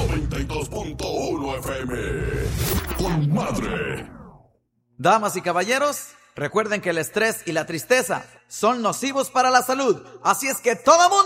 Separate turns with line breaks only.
92.1 FM. Con madre.
Damas y caballeros, recuerden que el estrés y la tristeza son nocivos para la salud. Así es que todo mundo